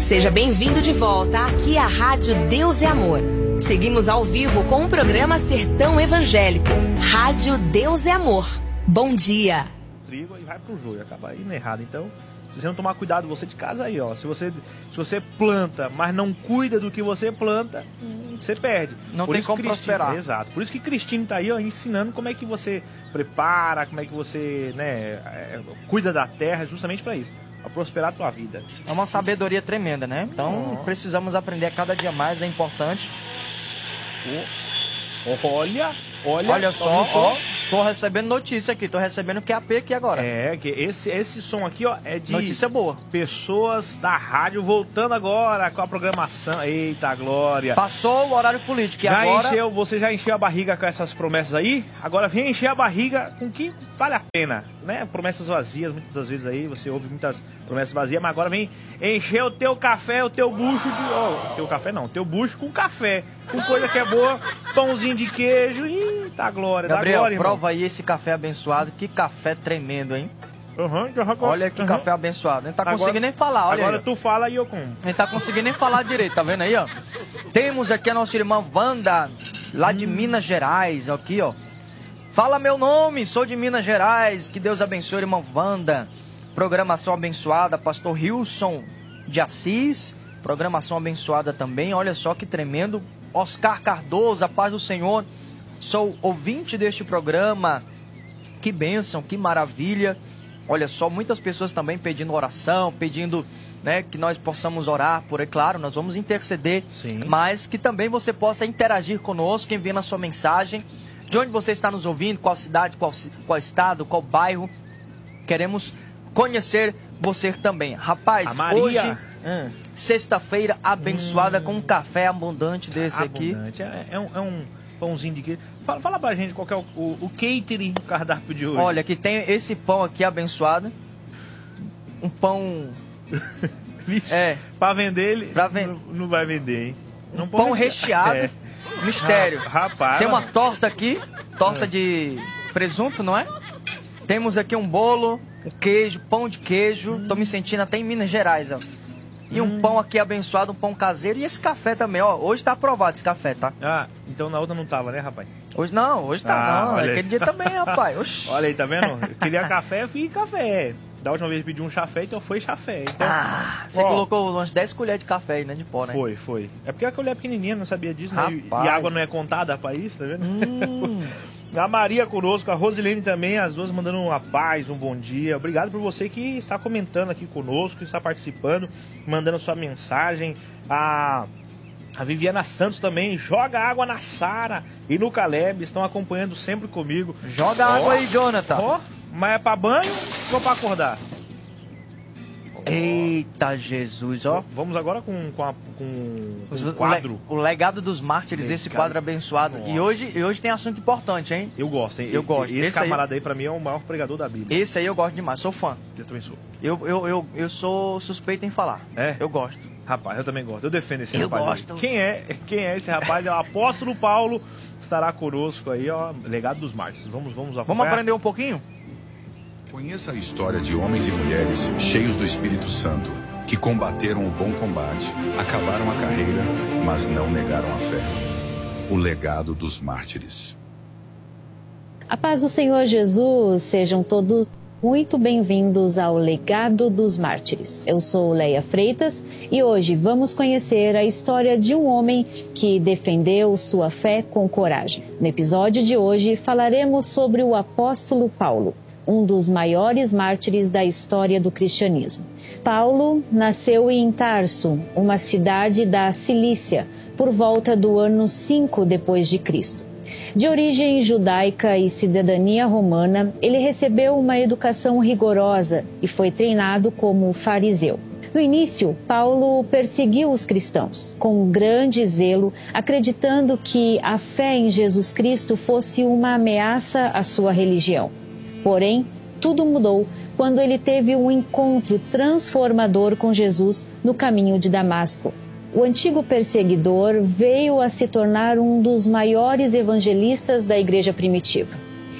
Seja bem-vindo de volta aqui à Rádio Deus é Amor. Seguimos ao vivo com o programa Sertão Evangélico. Rádio Deus é Amor. Bom dia. Trigo e vai pro joio, acaba indo errado. Então, se você não tomar cuidado, você de casa aí, ó. Se você planta, mas não cuida do que você planta, você perde. Não tem como prosperar. Exato. Por isso que Cristine tá aí, ó, ensinando como é que você prepara, como é que você, cuida da terra, justamente para isso. Para prosperar a tua vida. É uma sabedoria tremenda, né? Então, precisamos aprender cada dia mais, é importante. Olha só, ó. Tô recebendo notícia aqui, tô recebendo QAP aqui agora. Que esse som aqui, ó, é de... Notícia boa. Pessoas da rádio voltando agora com a programação. Eita, glória. Passou o horário político e agora... Você já encheu a barriga com essas promessas aí? Agora vem encher a barriga com o que vale a pena, né? Promessas vazias, muitas das vezes aí, você ouve muitas promessas vazias, mas agora vem encher o teu café, o teu bucho de... teu café não, teu bucho com café, com coisa que é boa, pãozinho de queijo e tá glória, Gabriel, dá glória, irmão. prova aí esse café abençoado, que café tremendo, hein? Olha que café abençoado, não tá conseguindo nem falar, olha agora aí. Tu fala e eu como. Não tá conseguindo nem falar direito, tá vendo aí, ó? Temos aqui a nossa irmã Wanda, lá de Minas Gerais, aqui, ó. Fala meu nome, sou de Minas Gerais, que Deus abençoe, irmã Wanda. Programação abençoada, pastor Hilson de Assis, programação abençoada também, olha só que tremendo. Oscar Cardoso, a paz do Senhor, sou ouvinte deste programa, que bênção, que maravilha. Olha só, muitas pessoas também pedindo oração, pedindo, né, que nós possamos orar por aí. Claro, nós vamos interceder, sim, mas que também você possa interagir conosco, enviando a sua mensagem. De onde você está nos ouvindo, qual cidade, qual estado, qual bairro. Queremos conhecer você também. Rapaz, hoje, sexta-feira abençoada com um café abundante desse aqui. É um pãozinho de queijo. Fala pra gente qual que é o catering do cardápio de hoje. Olha, que tem esse pão aqui abençoado. Um pão... Pra vender ele, não vai vender, hein? Um pão recheado. Mistério. Rapaz. Tem uma torta aqui, torta de presunto, não é? Temos aqui um bolo, um queijo, pão de queijo. Tô me sentindo até em Minas Gerais, ó. E um pão aqui abençoado, um pão caseiro. E esse café também, ó. Hoje tá aprovado esse café, tá? Ah, então na outra não tava, né, rapaz? Hoje não, hoje tá não. Aquele dia também, rapaz. Oxi. Olha aí, tá vendo? Eu queria café, eu fiz café. Da última vez pedi um chafé, então foi chafé. Então, você colocou umas 10 colheres de café aí, né, de pó, né? Foi. É porque a colher é pequenininha, não sabia disso, né? Rapaz. E a água não é contada pra isso, tá vendo? A Maria conosco, a Rosilene também, as duas mandando uma paz, um bom dia. Obrigado por você que está comentando aqui conosco, que está participando, mandando sua mensagem. A Viviana Santos também, joga água na Sara e no Caleb, estão acompanhando sempre comigo. Joga água aí, Jonathan. Mas é pra banho ou pra acordar? Eita Jesus, ó. Vamos agora com o quadro. O legado dos mártires, esse quadro abençoado. E hoje tem assunto importante, hein? Eu gosto, hein? Eu gosto. Esse camarada aí, pra mim, é o maior pregador da Bíblia. Esse aí eu gosto demais, sou fã. Eu também sou. Eu sou suspeito em falar. É? Eu gosto. Rapaz, eu também gosto. Eu defendo esse rapaz. Eu gosto. Aí. Quem é esse rapaz? É o apóstolo Paulo. Estará conosco aí, ó. Legado dos mártires. Vamos acompanhar. Vamos aprender um pouquinho? Conheça a história de homens e mulheres cheios do Espírito Santo, que combateram o bom combate, acabaram a carreira, mas não negaram a fé. O legado dos mártires. A paz do Senhor Jesus, sejam todos muito bem-vindos ao Legado dos Mártires. Eu sou Leia Freitas e hoje vamos conhecer a história de um homem que defendeu sua fé com coragem. No episódio de hoje falaremos sobre o apóstolo Paulo, um dos maiores mártires da história do cristianismo. Paulo nasceu em Tarso, uma cidade da Cilícia, por volta do ano 5 depois de Cristo. De origem judaica e cidadania romana, ele recebeu uma educação rigorosa e foi treinado como fariseu. No início, Paulo perseguiu os cristãos, com grande zelo, acreditando que a fé em Jesus Cristo fosse uma ameaça à sua religião. Porém, tudo mudou quando ele teve um encontro transformador com Jesus no caminho de Damasco. O antigo perseguidor veio a se tornar um dos maiores evangelistas da igreja primitiva.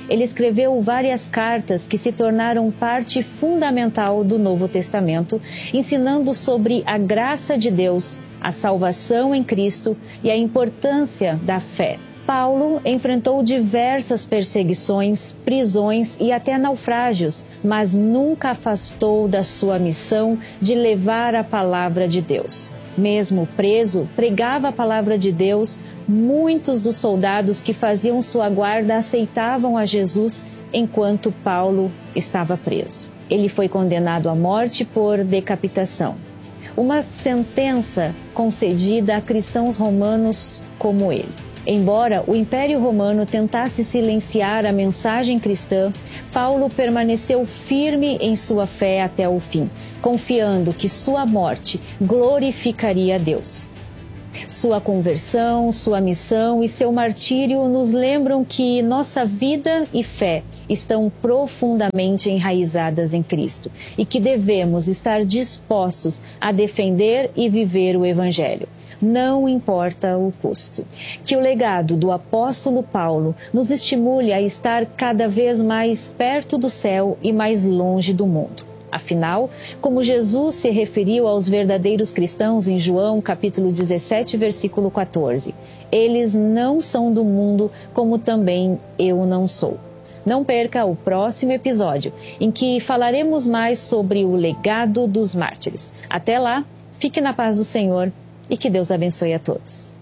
ele escreveu várias cartas que se tornaram parte fundamental do Novo Testamento, ensinando sobre a graça de Deus, a salvação em Cristo e a importância da fé. Paulo enfrentou diversas perseguições, prisões e até naufrágios, mas nunca afastou da sua missão de levar a palavra de Deus. Mesmo preso, pregava a palavra de Deus. Muitos dos soldados que faziam sua guarda aceitavam a Jesus enquanto Paulo estava preso. Ele foi condenado à morte por decapitação, uma sentença concedida a cristãos romanos como ele. Embora o Império Romano tentasse silenciar a mensagem cristã, Paulo permaneceu firme em sua fé até o fim, confiando que sua morte glorificaria a Deus. Sua conversão, sua missão e seu martírio nos lembram que nossa vida e fé estão profundamente enraizadas em Cristo e que devemos estar dispostos a defender e viver o Evangelho. Não importa o custo. Que o legado do apóstolo Paulo nos estimule a estar cada vez mais perto do céu e mais longe do mundo. Afinal, como Jesus se referiu aos verdadeiros cristãos em João capítulo 17, versículo 14, eles não são do mundo, como também eu não sou. Não perca o próximo episódio, em que falaremos mais sobre o legado dos mártires. Até lá, fique na paz do Senhor e que Deus abençoe a todos.